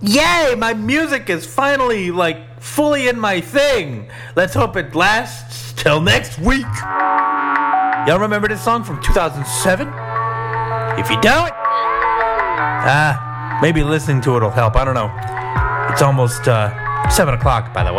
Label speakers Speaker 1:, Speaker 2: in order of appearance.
Speaker 1: Yay, my music is finally, fully in my thing. Let's hope it lasts till next week. Y'all remember this song from 2007? If you don't, maybe listening to it will help. I don't know. It's almost 7 o'clock, by the way.